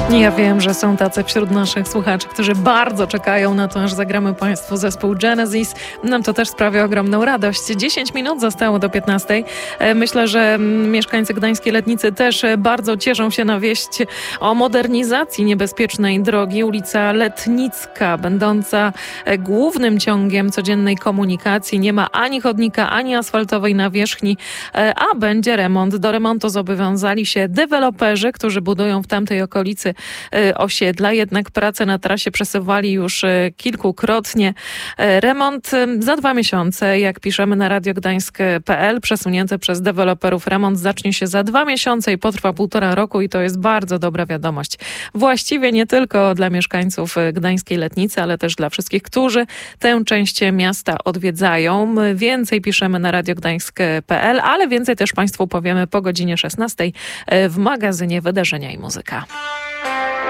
Ja wiem, że są tacy wśród naszych słuchaczy, którzy bardzo czekają na to, aż zagramy Państwu zespół Genesis. Nam to też sprawia ogromną radość. 10 minut zostało do 15. Myślę, że mieszkańcy Gdańskiej Letnicy też bardzo cieszą się na wieść o modernizacji niebezpiecznej drogi. Ulica Letnicka, będąca głównym ciągiem codziennej komunikacji. Nie ma ani chodnika, ani asfaltowej nawierzchni, a będzie remont. Do remontu zobowiązali się deweloperzy, którzy budują w tamtej okolicy osiedla, jednak prace na trasie przesuwali już kilkukrotnie. Remont za 2 miesiące, jak piszemy na radiogdańsk.pl, przesunięty przez deweloperów remont zacznie się za 2 miesiące i potrwa 1,5 roku i to jest bardzo dobra wiadomość. Właściwie nie tylko dla mieszkańców Gdańskiej Letnicy, ale też dla wszystkich, którzy tę część miasta odwiedzają. Więcej piszemy na radiogdańsk.pl, ale więcej też Państwu powiemy po godzinie 16 w magazynie Wydarzenia i Muzyka.